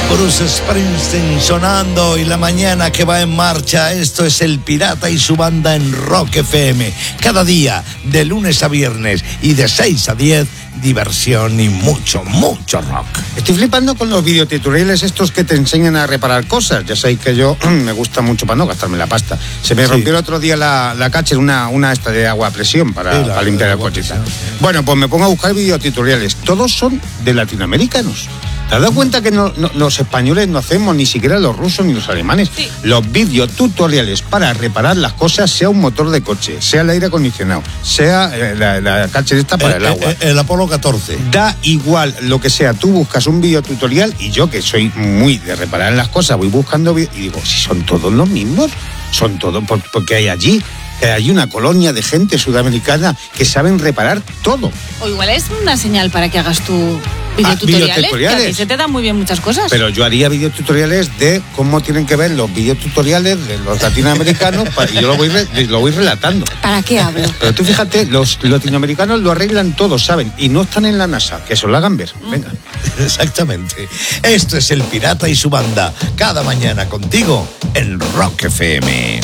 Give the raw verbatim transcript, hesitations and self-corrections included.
Bruce Springsteen sonando y la mañana que va en marcha. Esto es El Pirata y su banda en Rock F M. Cada día, de lunes a viernes y de seis a diez, diversión y mucho, mucho rock. Estoy flipando con los videotutoriales estos que te enseñan a reparar cosas. Ya sabéis que yo me gusta mucho para no gastarme la pasta. Se me sí. rompió el otro día la, la Catcher, una, una esta de agua a presión para, sí, para limpiar el coche. Sí. Bueno, pues me pongo a buscar videotutoriales. Todos son de latinoamericanos. ¿Te has dado cuenta que no, no, los españoles no hacemos, ni siquiera los rusos ni los alemanes? Sí. Los videotutoriales para reparar las cosas, sea un motor de coche, sea el aire acondicionado, sea eh, la, la Catcher esta para el, el agua. El, el Apolo catorce. Da igual lo que sea, tú buscas un videotutorial y yo, que soy muy de reparar las cosas, voy buscando y digo, si son todos los mismos, son todos, porque hay allí... hay una colonia de gente sudamericana que saben reparar todo. O igual es una señal para que hagas tu videotutoriales, ah, videotutoriales. Que a ti se te dan muy bien muchas cosas. Pero yo haría videotutoriales de cómo tienen que ver los videotutoriales de los latinoamericanos y yo lo voy, lo voy relatando. ¿Para qué hablo? Pero tú fíjate, los latinoamericanos lo arreglan todo, ¿saben? Y no están en la NASA, que eso lo hagan ver. Venga. Exactamente. Esto es El Pirata y su banda. Cada mañana contigo en Rock F M.